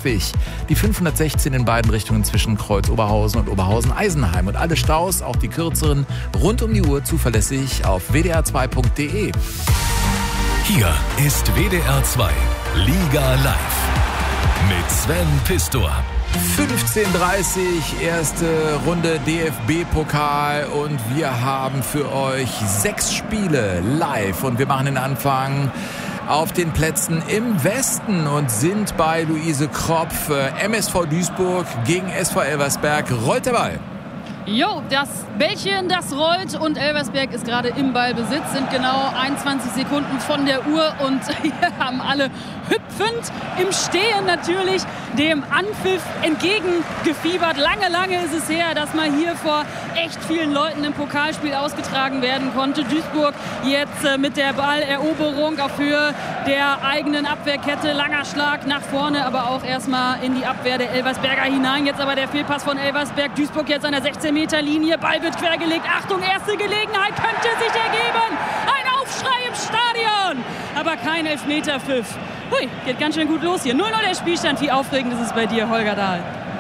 Hartwig. Die 516 in beiden Richtungen zwischen Kreuz-Oberhausen und Oberhausen-Eisenheim. Und alle Staus, auch die kürzeren, rund um die Uhr zuverlässig auf wdr2.de. Hier ist WDR 2 Liga Live mit Sven Pistor. 15:30 erste Runde DFB-Pokal und wir haben für euch 6 Spiele live und wir machen den Anfang auf den Plätzen im Westen und sind bei Luise Kropf. MSV Duisburg gegen SV Elversberg. Rollt der Ball. Jo, das Bällchen, das rollt und Elversberg ist gerade im Ballbesitz, sind genau 21 Sekunden von der Uhr und hier haben alle hüpfend im Stehen natürlich dem Anpfiff entgegengefiebert. Lange ist es her, dass mal hier vor echt vielen Leuten im Pokalspiel ausgetragen werden konnte. Duisburg jetzt mit der Balleroberung auf Höhe der eigenen Abwehrkette. Langer Schlag nach vorne, aber auch erstmal in die Abwehr der Elversberger hinein. Jetzt aber der Fehlpass von Elversberg. Duisburg jetzt an der 16-Meter-Linie. Ball wird quergelegt. Achtung, erste Gelegenheit könnte sich ergeben. Ein Aufschrei im Stadion. Aber kein Elfmeterpfiff. Hui, geht ganz schön gut los hier. 0-0 der Spielstand. Wie aufregend ist es bei dir, Holger Dahl?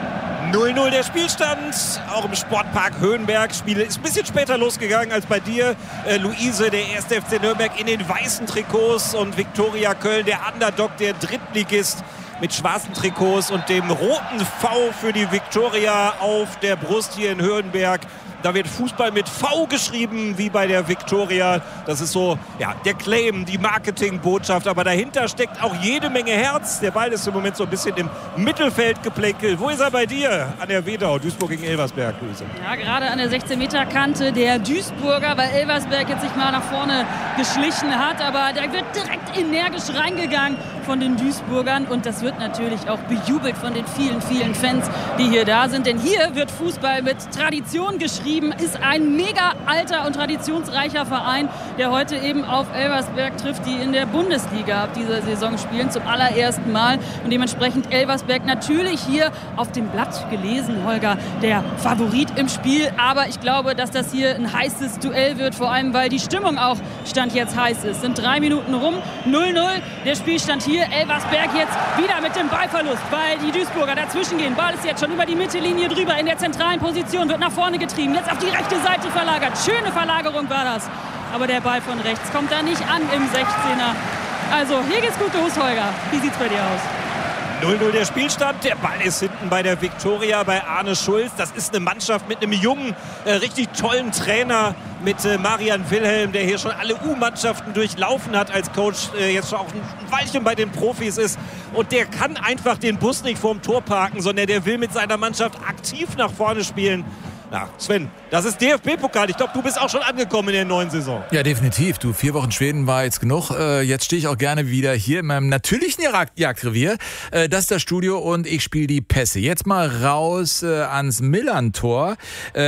0-0 der Spielstand, auch im Sportpark Höhenberg. Spiel ist ein bisschen später losgegangen als bei dir. Luise, der 1. FC Nürnberg in den weißen Trikots und Viktoria Köln, der Underdog, der Drittligist mit schwarzen Trikots und dem roten V für die Viktoria auf der Brust hier in Höhenberg. Da wird Fußball mit V geschrieben, wie bei der Viktoria. Das ist so, ja, der Claim, die Marketingbotschaft. Aber dahinter steckt auch jede Menge Herz. Der Ball ist im Moment so ein bisschen im Mittelfeld geplänkelt. Wo ist er bei dir? An der Wedau, Duisburg gegen Elversberg, Luise. Ja, gerade an der 16-Meter-Kante der Duisburger, weil Elversberg jetzt sich mal nach vorne geschlichen hat. Aber da wird direkt energisch reingegangen von den Duisburgern. Und das wird natürlich auch bejubelt von den vielen Fans, die hier da sind. Denn hier wird Fußball mit Tradition geschrieben. Ist ein mega alter und traditionsreicher Verein, der heute eben auf Elversberg trifft, die in der Bundesliga ab dieser Saison spielen, zum allerersten Mal. Und dementsprechend Elversberg natürlich hier auf dem Blatt gelesen, Holger, der Favorit im Spiel. Aber ich glaube, dass das hier ein heißes Duell wird, vor allem, weil die Stimmung auch Stand jetzt heiß ist. Sind 3 Minuten rum, 0-0 der Spielstand hier. Elversberg jetzt wieder mit dem Ballverlust, weil die Duisburger dazwischen gehen. Ball ist jetzt schon über die Mittellinie drüber in der zentralen Position, wird nach vorne getrieben. Jetzt auf die rechte Seite verlagert. Schöne Verlagerung war das. Aber der Ball von rechts kommt da nicht an im 16er. Also hier geht's gut los, Holger. Wie sieht's bei dir aus? 0-0 der Spielstand. Der Ball ist hinten bei der Viktoria, bei Arne Schulz. Das ist eine Mannschaft mit einem jungen, richtig tollen Trainer, mit Marian Wilhelm, der hier schon alle U-Mannschaften durchlaufen hat als Coach, jetzt schon auch ein Weilchen bei den Profis ist. Und der kann einfach den Bus nicht vorm Tor parken, sondern der will mit seiner Mannschaft aktiv nach vorne spielen. Ja, Sven, das ist DFB-Pokal. Ich glaube, du bist auch schon angekommen in der neuen Saison. Ja, definitiv. 4 Wochen Schweden war jetzt genug. Jetzt stehe ich auch gerne wieder hier in meinem natürlichen Jagdrevier. Das ist das Studio und ich spiele die Pässe. Jetzt mal raus ans Millern-Tor.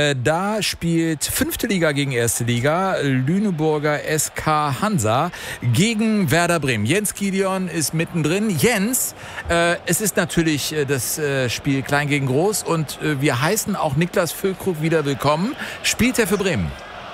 Da spielt 5. Liga gegen 1. Liga. Lüneburger SK Hansa gegen Werder Bremen. Jens Gideon ist mittendrin. Jens, es ist natürlich das Spiel Klein gegen Groß und wir heißen auch Niklas Füllkrug wieder willkommen. Spielt er für Bremen?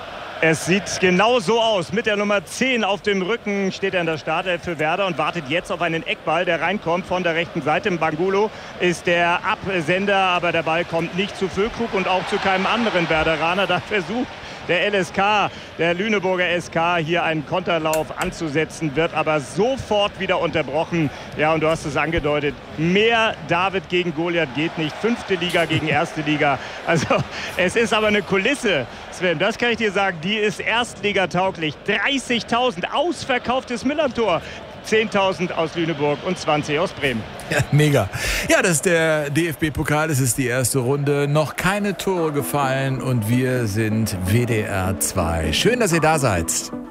Es sieht genau so aus. Mit der Nummer 10 auf dem Rücken steht er in der Startelf für Werder und wartet jetzt auf einen Eckball, der reinkommt von der rechten Seite. Bangulo ist der Absender, aber der Ball kommt nicht zu Füllkrug und auch zu keinem anderen Werderaner. Da versucht der LSK, der Lüneburger SK, hier einen Konterlauf anzusetzen, wird aber sofort wieder unterbrochen. Ja, und du hast es angedeutet, mehr David gegen Goliath geht nicht. 5. Liga gegen 1. Liga. Also es ist aber eine Kulisse, Sven, das kann ich dir sagen, die ist erstligatauglich. 30.000, ausverkauftes Millern-Tor. 10.000 aus Lüneburg und 20 aus Bremen. Ja, mega. Ja, das ist der DFB-Pokal. Es ist die erste Runde. Noch keine Tore gefallen und wir sind WDR 2. Schön, dass ihr da seid.